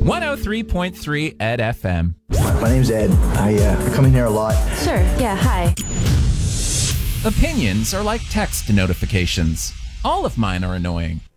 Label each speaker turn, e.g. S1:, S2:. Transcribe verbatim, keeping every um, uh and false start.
S1: one oh three point three Ed F M.
S2: My name's Ed. I uh, come in here a lot.
S3: Sure, yeah, hi.
S1: Opinions are like text notifications. All of mine are annoying.